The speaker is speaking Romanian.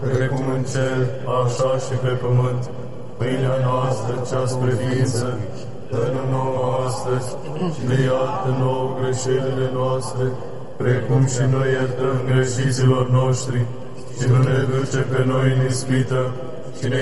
precum în cer, așa și pe pământ. Pâinea noastră cea spre ființă, dă-ne nouă astăzi și ne iartă nouă greșelile noastre, precum și noi iertăm greșiților noștri. Și nu ne duce pe noi în ispită, și ne